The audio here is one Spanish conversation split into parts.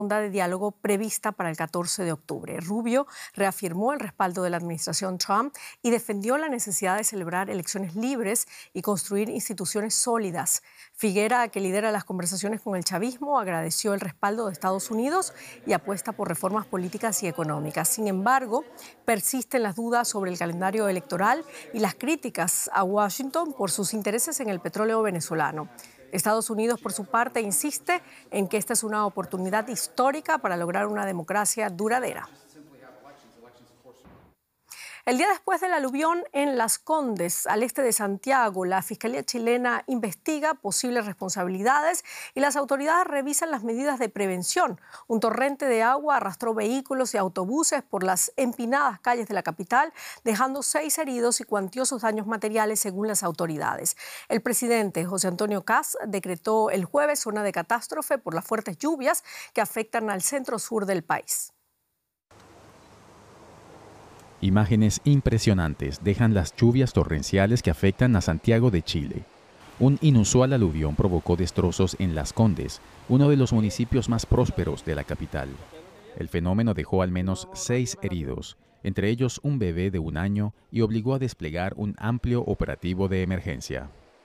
de diálogo prevista para el 14 de octubre. Rubio reafirmó el respaldo de la administración Trump y defendió la necesidad de celebrar elecciones libres y construir instituciones sólidas. Figuera, que lidera las conversaciones con el chavismo, agradeció el respaldo de Estados Unidos y apuesta por reformas políticas y económicas. Sin embargo, persisten las dudas sobre el calendario electoral y las críticas a Washington por sus intereses en el petróleo venezolano. Estados Unidos, por su parte, insiste en que esta es una oportunidad histórica para lograr una democracia duradera. El día después del aluvión en Las Condes, al este de Santiago, la Fiscalía chilena investiga posibles responsabilidades y las autoridades revisan las medidas de prevención. Un torrente de agua arrastró vehículos y autobuses por las empinadas calles de la capital, dejando 6 heridos y cuantiosos daños materiales según las autoridades. El presidente José Antonio Kast decretó el jueves zona de catástrofe por las fuertes lluvias que afectan al centro-sur del país. Imágenes impresionantes dejan las lluvias torrenciales que afectan a Santiago de Chile. Un inusual aluvión provocó destrozos en Las Condes, uno de los municipios más prósperos de la capital. El fenómeno dejó al menos 6 heridos, entre ellos un bebé de 1 año, y obligó a desplegar un amplio operativo de emergencia.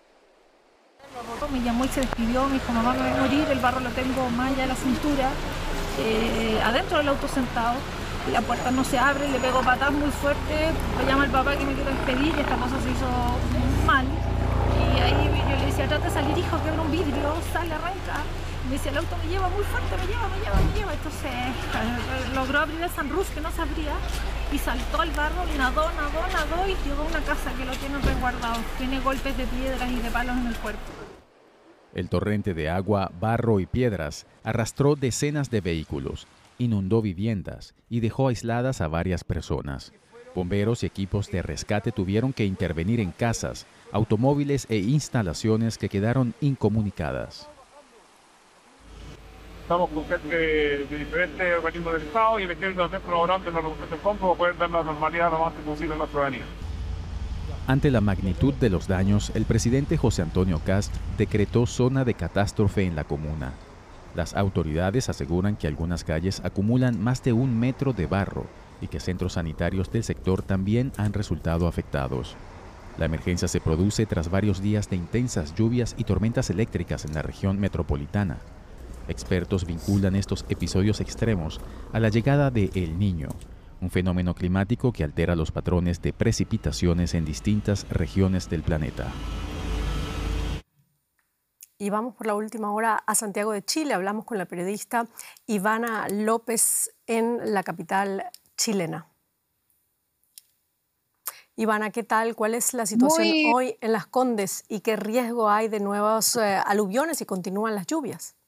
Me llamó y se despidió, me dijo: mamá, me voy a morir, el barro lo tengo más allá de la cintura, adentro del auto sentado. La puerta no se abre, le pego patadas muy fuerte, me llama el papá que me quiere despedir y esta cosa se hizo mal. Y ahí yo le decía: trata de salir, hijo, que abre un vidrio, sale, arranca. Y me decía: el auto me lleva muy fuerte, me lleva. Entonces logró abrir el sunroof que no se abría y saltó al barro, nadó y llegó a una casa que lo tienen resguardado. Tiene golpes de piedras y de palos en el cuerpo. El torrente de agua, barro y piedras arrastró decenas de vehículos, inundó viviendas y dejó aisladas a varias personas. Bomberos y equipos de rescate tuvieron que intervenir en casas, automóviles e instalaciones que quedaron incomunicadas. Estamos con gente de diferentes organismos del Estado y el ejército también colaborando en la recuperación de fondos para poder dar la normalidad lo más posible a la ciudadanía. Ante la magnitud de los daños, el presidente José Antonio Kast decretó zona de catástrofe en la comuna. Las autoridades aseguran que algunas calles acumulan más de 1 metro de barro y que centros sanitarios del sector también han resultado afectados. La emergencia se produce tras varios días de intensas lluvias y tormentas eléctricas en la región metropolitana. Expertos vinculan estos episodios extremos a la llegada de El Niño, un fenómeno climático que altera los patrones de precipitaciones en distintas regiones del planeta. Y vamos por la última hora a Santiago de Chile. Hablamos con la periodista Ivana López en la capital chilena. Ivana, ¿qué tal? ¿Cuál es la situación hoy en Las Condes y qué riesgo hay de nuevos aluviones si continúan las lluvias?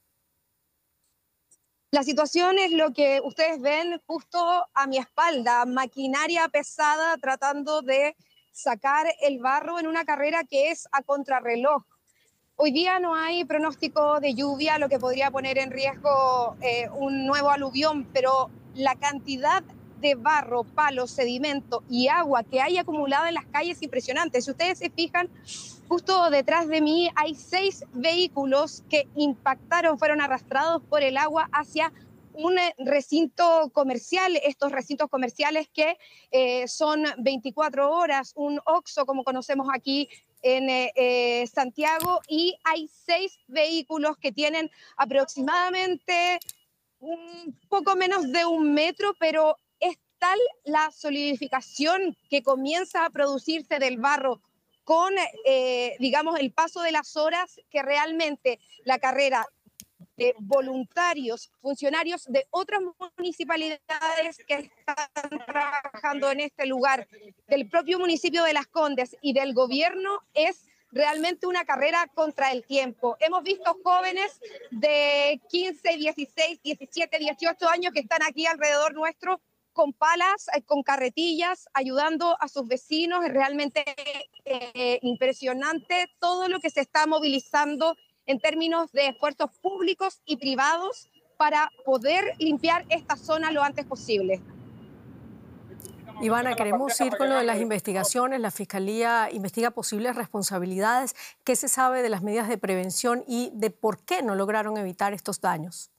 La situación es lo que ustedes ven justo a mi espalda, maquinaria pesada tratando de sacar el barro en una carrera que es a contrarreloj. Hoy día no hay pronóstico de lluvia, lo que podría poner en riesgo un nuevo aluvión, pero la cantidad de barro, palos, sedimento y agua que hay acumulada en las calles es impresionante. Si ustedes se fijan, justo detrás de mí hay 6 vehículos que impactaron, fueron arrastrados por el agua hacia un recinto comercial, estos recintos comerciales que son 24 horas, un Oxxo como conocemos aquí en Santiago, y hay 6 vehículos que tienen aproximadamente un poco menos de 1 metro, pero es tal la solidificación que comienza a producirse del barro con, digamos, el paso de las horas, que realmente la carrera de voluntarios, funcionarios de otras municipalidades que están trabajando en este lugar, del propio municipio de Las Condes y del gobierno, es realmente una carrera contra el tiempo. Hemos visto jóvenes de 15, 16, 17, 18 años que están aquí alrededor nuestro con palas, con carretillas, ayudando a sus vecinos. Es realmente impresionante todo lo que se está movilizando en términos de esfuerzos públicos y privados para poder limpiar esta zona lo antes posible. Ivana, queremos ir con lo de las investigaciones. La Fiscalía investiga posibles responsabilidades. ¿Qué se sabe de las medidas de prevención y de por qué no lograron evitar estos daños?